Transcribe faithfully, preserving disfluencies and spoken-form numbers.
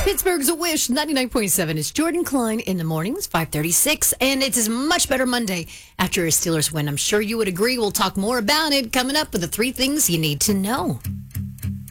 Pittsburgh's a Wish, ninety-nine point seven. It's Jordan Klein in the mornings, five thirty-six. And it is a much better Monday after a Steelers win. I'm sure you would agree. We'll talk more about it coming up with the three things you need to know.